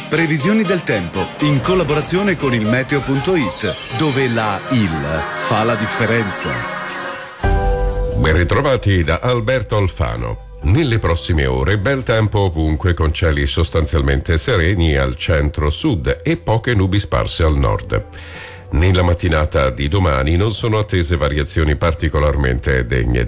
Previsioni del tempo in collaborazione con il meteo.it, dove la IL fa la differenza. Ben ritrovati da Alberto Alfano. Nelle prossime ore bel tempo ovunque con cieli sostanzialmente sereni al centro-sud e poche nubi sparse al nord. Nella mattinata di domani non sono attese variazioni particolarmente degne